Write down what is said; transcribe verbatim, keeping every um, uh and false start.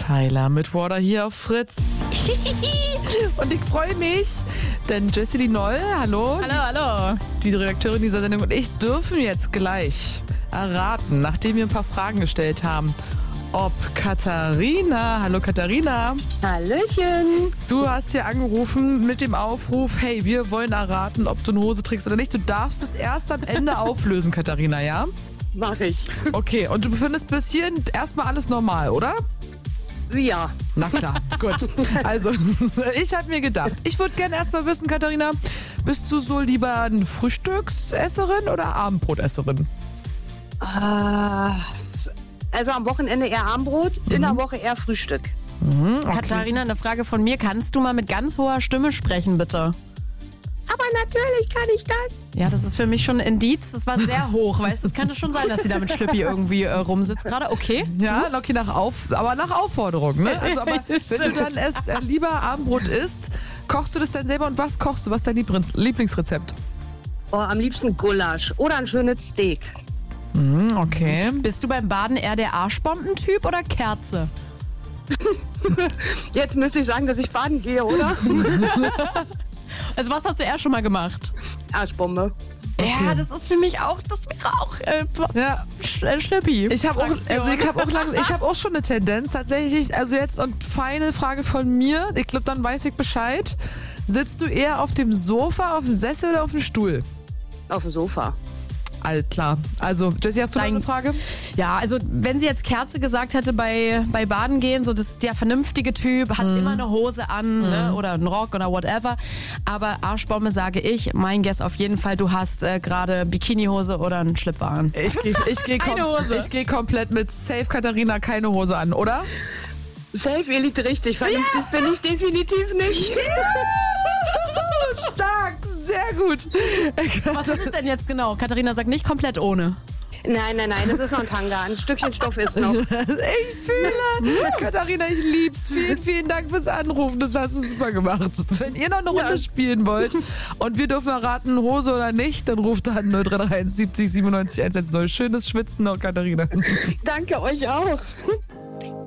Tyler mit Water hier auf Fritz. Und ich freue mich, denn Jessie Noll, hallo. Hallo, hallo. Die Redakteurin dieser Sendung und ich dürfen jetzt gleich erraten, nachdem wir ein paar Fragen gestellt haben, ob Katharina, hallo Katharina. Hallöchen. Du hast hier angerufen mit dem Aufruf, hey, wir wollen erraten, ob du eine Hose trägst oder nicht. Du darfst es erst am Ende auflösen, Katharina, ja? Mach ich. Okay, und du befindest bis hierhin erstmal alles normal, oder? Ja. Na klar, gut. Also, ich habe mir gedacht, ich würde gerne erstmal wissen, Katharina, bist du so lieber eine Frühstücksesserin oder Abendbrotesserin? Ah, also am Wochenende eher Abendbrot, mhm. in der Woche eher Frühstück. Mhm, okay. Katharina, eine Frage von mir. Kannst du mal mit ganz hoher Stimme sprechen, bitte? Aber natürlich kann ich das. Ja, das ist für mich schon ein Indiz. Das war sehr hoch, weißt du? Es könnte schon sein, dass sie da mit Schlüppi irgendwie äh, rumsitzt gerade. Okay. Ja, Loki nach Auf, aber nach Aufforderung, ne? Also, aber wenn du dann es äh, lieber Abendbrot isst, kochst du das dann selber und was kochst du? Was ist dein Lieblings- Lieblingsrezept? Oh, am liebsten Gulasch oder ein schönes Steak. Mhm, okay. Bist du beim Baden eher der Arschbombentyp oder Kerze? Jetzt müsste ich sagen, dass ich baden gehe, oder? Also was hast du eher schon mal gemacht? Arschbombe. Okay. Ja, das ist für mich auch, das wäre auch äh, Ja. Sch- äh, Schlüppi. Ich habe auch, also ich habe auch, lang, ich habe auch schon eine Tendenz tatsächlich. Also jetzt und feine Frage von mir. Ich glaube, dann weiß ich Bescheid. Sitzt du eher auf dem Sofa, auf dem Sessel oder auf dem Stuhl? Auf dem Sofa. All klar. Also Jessie, hast du noch Dein- eine Frage? Ja, also wenn sie jetzt Kerze gesagt hätte bei, bei Baden gehen, so das ist der vernünftige Typ, hat immer eine Hose an ne, oder einen Rock oder whatever. Aber Arschbombe sage ich, mein Guess auf jeden Fall, du hast äh, gerade Bikinihose oder einen Schlüpfer an. Ich gehe ich geh Keine kom Hose. ich geh komplett mit Safe Katharina, keine Hose an, oder? Safe, ihr liegt richtig. Vernünftig bin ich definitiv nicht. Stark, sehr gut. Was ist es denn jetzt genau? Katharina sagt nicht komplett ohne. Nein, nein, nein, das ist noch ein Tanga. Ein Stückchen Stoff ist noch. Ich fühle. Katharina, ich lieb's. Vielen, vielen Dank fürs Anrufen. Das hast du super gemacht. Wenn ihr noch eine Runde Ja. spielen wollt und wir dürfen erraten, Hose oder nicht, dann ruft an null drei drei eins siebzig siebenundneunzig hundertzehn. Schönes Schwitzen noch, Katharina. Danke euch auch.